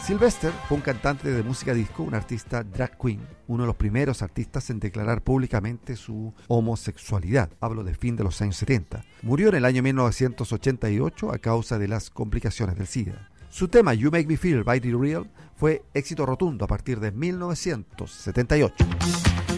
Sylvester fue un cantante de música disco, un artista drag queen, uno de los primeros artistas en declarar públicamente su homosexualidad. Hablo del fin de los años 70. Murió en el año 1988 a causa de las complicaciones del SIDA. Su tema You Make Me Feel Mighty Real fue éxito rotundo a partir de 1978.